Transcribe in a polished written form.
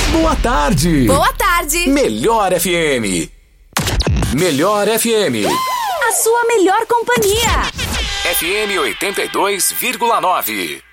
Boa tarde. Boa tarde. Melhor FM. Melhor FM. A sua melhor companhia. FM 82,9.